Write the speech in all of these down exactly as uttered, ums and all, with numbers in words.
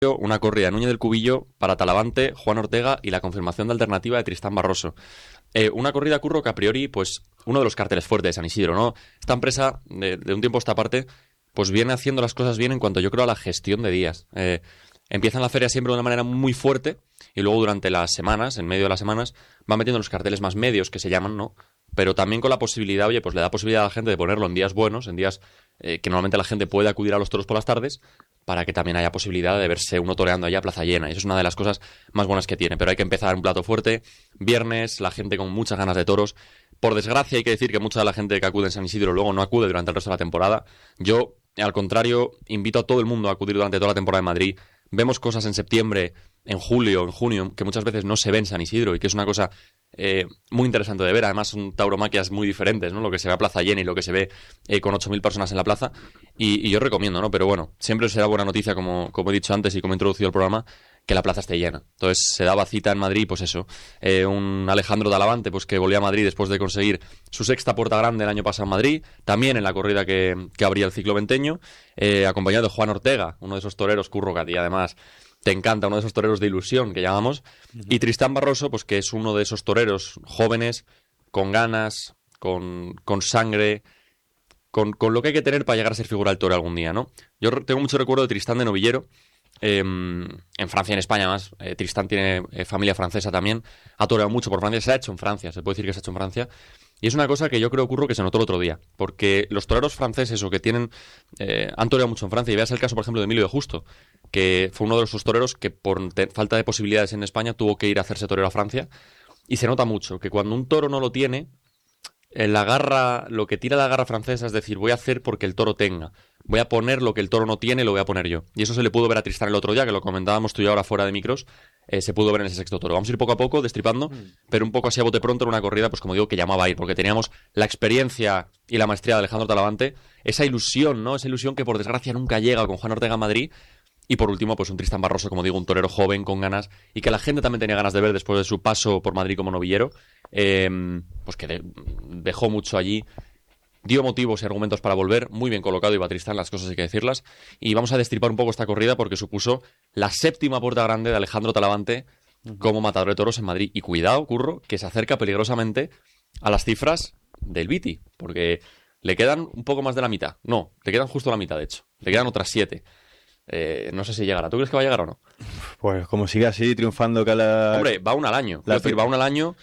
una corrida en Núñez del Cubillo para Talavante, Juan Ortega y la confirmación de alternativa de Tristán Barroso. Eh, una corrida, Curro, que a priori, pues, uno de los carteles fuertes de San Isidro, ¿no? Esta empresa, de, de un tiempo a esta parte, pues viene haciendo las cosas bien en cuanto, yo creo, a la gestión de días. Eh, empiezan la feria siempre de una manera muy fuerte y luego durante las semanas, en medio de las semanas, van metiendo los carteles más medios, que se llaman, ¿no? Pero también con la posibilidad, oye, pues le da posibilidad a la gente de ponerlo en días buenos, en días eh, que normalmente la gente puede acudir a los toros por las tardes, para que también haya posibilidad de verse uno toreando allá a plaza llena. Y eso es una de las cosas más buenas que tiene. Pero hay que empezar un plato fuerte. Viernes, la gente con muchas ganas de toros. Por desgracia, hay que decir que mucha de la gente que acude en San Isidro luego no acude durante el resto de la temporada. Yo, al contrario, invito a todo el mundo a acudir durante toda la temporada en Madrid. Vemos cosas en septiembre, en julio, en junio, que muchas veces no se ve en San Isidro y que es una cosa eh, muy interesante de ver. Además, son tauromaquias muy diferentes, ¿no? Lo que se ve a plaza llena y lo que se ve eh, con ocho mil personas en la plaza. Y, y yo recomiendo, ¿no? Pero bueno, siempre será buena noticia, como, como he dicho antes y como he introducido el programa, que la plaza esté llena. Entonces, se daba cita en Madrid, pues eso. Eh, un Alejandro Talavante, pues que volvía a Madrid después de conseguir su sexta puerta grande el año pasado en Madrid. También en la corrida que, que abría el ciclo venteño. Eh, acompañado de Juan Ortega, uno de esos toreros, Curro, que a ti además te encanta, uno de esos toreros de ilusión que llamamos. Uh-huh. Y Tristán Barroso, pues que es uno de esos toreros jóvenes, con ganas, con, con sangre, con, con lo que hay que tener para llegar a ser figura del toro algún día, ¿no? Yo tengo mucho recuerdo de Tristán de novillero, eh, en Francia y en España más. Eh, Tristán tiene eh, familia francesa también, ha toreado mucho por Francia, se ha hecho en Francia, se puede decir que se ha hecho en Francia. Y es una cosa que yo creo, Curro, que se notó el otro día. Porque los toreros franceses o que tienen eh, han toreado mucho en Francia. Y veas el caso, por ejemplo, de Emilio de Justo, que fue uno de esos toreros que por te- falta de posibilidades en España tuvo que ir a hacerse torero a Francia. Y se nota mucho que cuando un toro no lo tiene, eh, la garra, lo que tira la garra francesa es decir, voy a hacer porque el toro tenga. Voy a poner lo que el toro no tiene, lo voy a poner yo. Y eso se le pudo ver a Tristán el otro día, que lo comentábamos tú y yo ahora fuera de micros. Eh, se pudo ver en ese sexto toro. Vamos a ir poco a poco, destripando, mm. pero un poco así a bote pronto en una corrida, pues como digo, que llamaba a ir, porque teníamos la experiencia y la maestría de Alejandro Talavante, esa ilusión, ¿no? Esa ilusión que por desgracia nunca llega con Juan Ortega en Madrid. Y por último, pues un Tristán Barroso, como digo, un torero joven, con ganas, y que la gente también tenía ganas de ver después de su paso por Madrid como novillero, eh, pues que de, dejó mucho allí. Dio motivos y argumentos para volver, muy bien colocado iba Tristán, las cosas hay que decirlas, y vamos a destripar un poco esta corrida porque supuso la séptima puerta grande de Alejandro Talavante uh-huh. como matador de toros en Madrid. Y cuidado, Curro, que se acerca peligrosamente a las cifras del Viti, porque le quedan un poco más de la mitad. No, le quedan justo la mitad, de hecho. Le quedan otras siete. Eh, no sé si llegará. ¿Tú crees que va a llegar o no? Pues como sigue así, triunfando cada... Hombre, va una al año. La... Es decir, va una al año...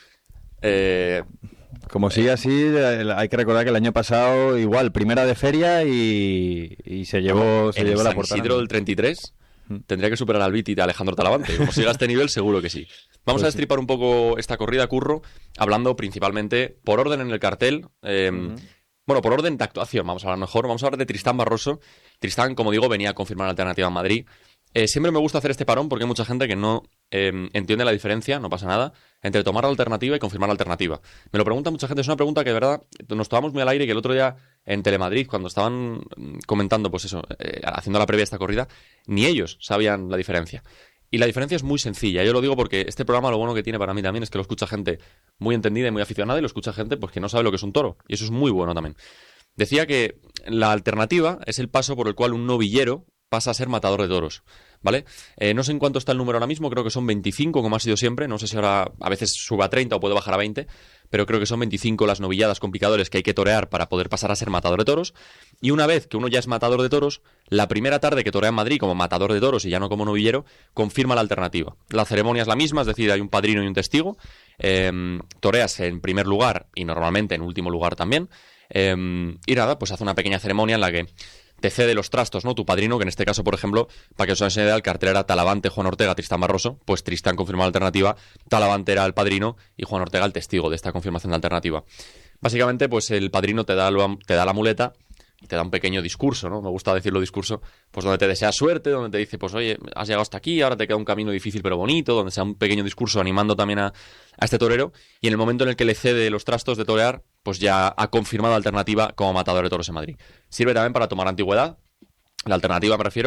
Eh... Como sigue así, hay que recordar que el año pasado igual, primera de feria y, y se llevó, no, se llevó la portada. En Isidro del treinta y tres tendría que superar al Viti de Alejandro Talavante. Como siga a este nivel, seguro que sí. Vamos pues a destripar sí. un poco esta corrida, Curro, hablando principalmente por orden en el cartel. Eh, uh-huh. Bueno, por orden de actuación, vamos a hablar mejor. Vamos a hablar de Tristán Barroso. Tristán, como digo, venía a confirmar la alternativa en Madrid. Eh, siempre me gusta hacer este parón porque hay mucha gente que no eh, entiende la diferencia, no pasa nada, entre tomar la alternativa y confirmar la alternativa. Me lo pregunta mucha gente, es una pregunta que de verdad nos tomamos muy al aire, que el otro día en Telemadrid, cuando estaban comentando, pues eso, eh, haciendo la previa de esta corrida, ni ellos sabían la diferencia. Y la diferencia es muy sencilla, yo lo digo porque este programa lo bueno que tiene para mí también es que lo escucha gente muy entendida y muy aficionada y lo escucha gente pues, que no sabe lo que es un toro, y eso es muy bueno también. Decía que la alternativa es el paso por el cual un novillero pasa a ser matador de toros, ¿vale? Eh, no sé en cuánto está el número ahora mismo, creo que son veinticinco, como ha sido siempre, no sé si ahora a veces sube a treinta o puede bajar a veinte, pero creo que son veinticinco las novilladas con picadores que hay que torear para poder pasar a ser matador de toros, y una vez que uno ya es matador de toros, la primera tarde que torea en Madrid como matador de toros y ya no como novillero, confirma la alternativa. La ceremonia es la misma, es decir, hay un padrino y un testigo, eh, toreas en primer lugar y normalmente en último lugar también, eh, y nada, pues hace una pequeña ceremonia en la que te cede los trastos, ¿no? Tu padrino, que en este caso, por ejemplo, para que os hagáis una idea, el cartel era Talavante, Juan Ortega, Tristán Barroso, pues Tristán confirmó la alternativa, Talavante era el padrino y Juan Ortega el testigo de esta confirmación de alternativa. Básicamente, pues el padrino te da, te da la muleta y te da un pequeño discurso, ¿no? Me gusta decirlo discurso, pues donde te desea suerte, donde te dice, pues oye, has llegado hasta aquí, ahora te queda un camino difícil pero bonito, donde sea un pequeño discurso animando también a, a este torero, y en el momento en el que le cede los trastos de torear, pues ya ha confirmado la alternativa como matador de toros en Madrid. Sirve también para tomar antigüedad, la alternativa me refiero,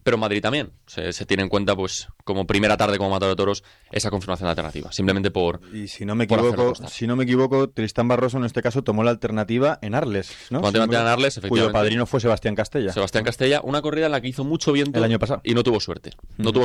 pero en Madrid también se, se tiene en cuenta, pues, como primera tarde como matador de toros, esa confirmación alternativa, simplemente por... Y si no me equivoco, si no me equivoco, Tristán Barroso en este caso tomó la alternativa en Arles, ¿no? Cuando si en Arles, efectivamente. Cuyo padrino fue Sebastián Castella. Sebastián Castella, una corrida en la que hizo mucho viento el año pasado y no tuvo suerte. No tuvo